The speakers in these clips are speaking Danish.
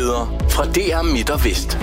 Nyheder fra DR Midt og Vest.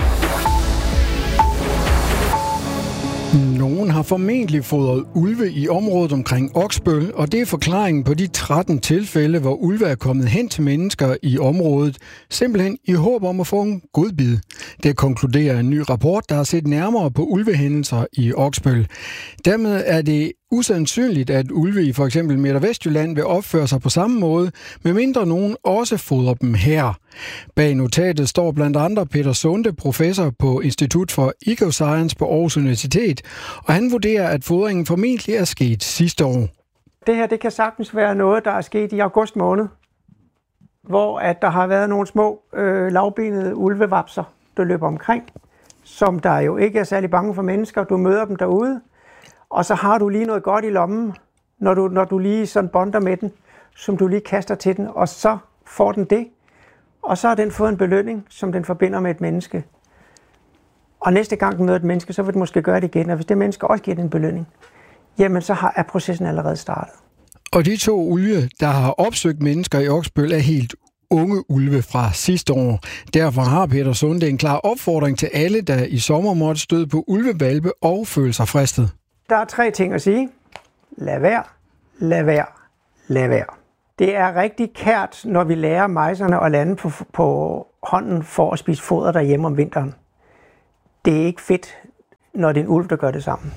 Nogen har formentlig fodret ulve i området omkring Oksbøl, og det er forklaringen på de 13 tilfælde, hvor ulve er kommet hen til mennesker i området, simpelthen i håb om at få en godbid. Det konkluderer en ny rapport, der har set nærmere på ulvehændelser i Oksbøl. Dermed er det usandsynligt, at ulve i for eksempel Midt- og Vestjylland vil opføre sig på samme måde, medmindre nogen også fodrer dem her. Bag notatet står blandt andre Peter Sunde, professor på Institut for Ecoscience på Aarhus Universitet, og han vurderer, at fodringen formentlig er sket sidste år. Det her, det kan sagtens være noget, der er sket i august måned, hvor at der har været nogle små lavbenede ulvevapser, der løber omkring, som der jo ikke er særlig bange for mennesker. Du møder dem derude, og så har du lige noget godt i lommen, når du lige sådan bonder med den, som du lige kaster til den, og så får den det. Og så har den fået en belønning, som den forbinder med et menneske. Og næste gang den møder et menneske, så vil den måske gøre det igen. Og hvis det menneske også giver den en belønning, jamen så er processen allerede startet. Og de 2 ulve, der har opsøgt mennesker i Oksbøl, er helt unge ulve fra sidste år. Derfor har Peter Sunde en klar opfordring til alle, der i sommer måtte støde på ulvevalpe og føle sig fristet. Der er 3 ting at sige. Lad være, lad være, lad være. Det er rigtig kært, når vi lærer mejserne at lande på hånden for at spise foder derhjemme om vinteren. Det er ikke fedt, når det er en ulv, der gør det sammen.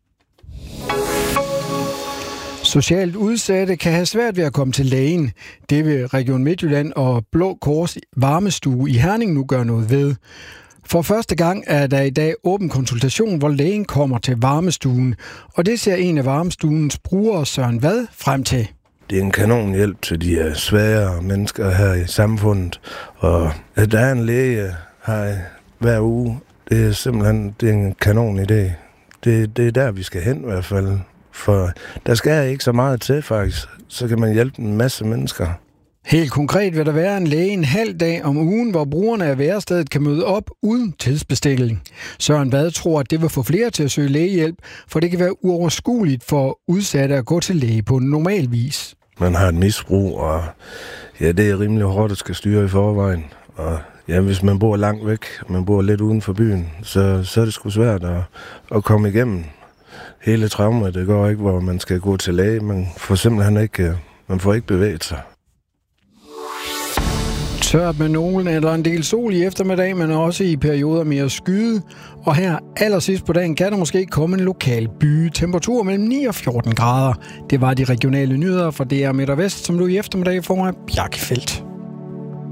Socialt udsatte kan have svært ved at komme til lægen. Det vil Region Midtjylland og Blå Kors varmestue i Herning nu gøre noget ved. For første gang er der i dag åben konsultation, hvor lægen kommer til varmestuen. Og det ser en af varmestuens brugere, Søren Vad, frem til. Det er en kanon hjælp til de svære mennesker her i samfundet. Og at der er en læge her hver uge, det er simpelthen en kanon idé. Det er der, vi skal hen i hvert fald. For der skal ikke så meget til, faktisk. Så kan man hjælpe en masse mennesker. Helt konkret vil der være en læge en halv dag om ugen, hvor brugerne af værestedet kan møde op uden tidsbestilling. Søren Vad tror, at det vil få flere til at søge lægehjælp, for det kan være uoverskueligt for udsatte at gå til læge på normal vis. Man har et misbrug, og ja, det er rimelig hårdt at skal styre i forvejen. Og ja, hvis man bor langt væk, man bor lidt uden for byen, så er det sgu svært at komme igennem hele traumet. Det går ikke, hvor man skal gå til læge. Man får simpelthen ikke bevæget sig. Tørt med nogen eller en del sol i eftermiddag, men også i perioder mere skyde. Og her allersidst på dagen kan der måske komme en lokal by. Temperatur mellem 9 og 14 grader. Det var de regionale nyheder fra DR Midt og Vest, som du i eftermiddag får af Bjarke Feldt.